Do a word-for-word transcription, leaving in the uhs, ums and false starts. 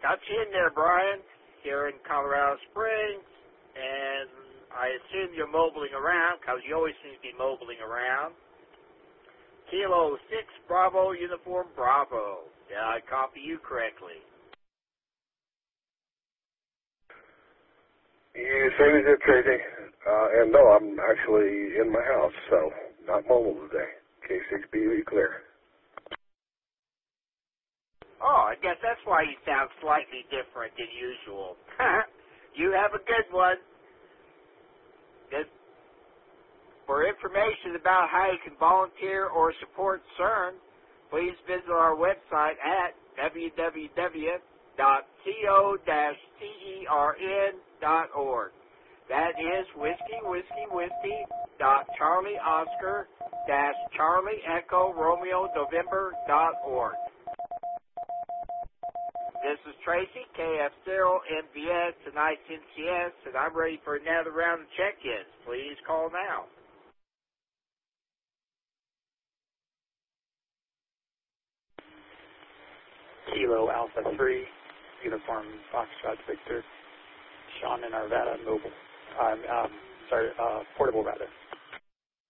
got you in there, Brian, here in Colorado Springs, and I assume you're mobiling around, because you always seem to be mobiling around. Kilo six Bravo Uniform Bravo. Did I copy you correctly? You certainly did, Tracy. Uh, and no, I'm actually in my house, so not mobile today. K six B, are you clear? Oh, I guess that's why you sound slightly different than usual. You have a good one. Good. For information about how you can volunteer or support CERN, please visit our website at w w w dot co dash cern dot org. That is whiskey, whiskey, whiskey dot Charlie Oscar dash Charlie Echo Romeo November dot org. This is Tracy, K F zero M V S, tonight's N C S, and I'm ready for another round of check-ins. Please call now. Kilo Alpha three, Uniform Foxtrot Victor, Sean in Arvada, mobile. Um, um, sorry, uh, portable rather.